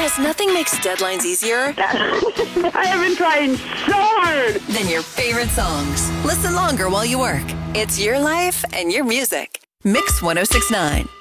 Because nothing makes deadlines easier I have been trying so hard. than your favorite songs. Listen longer while you work. It's your life and your music. Mix 1069.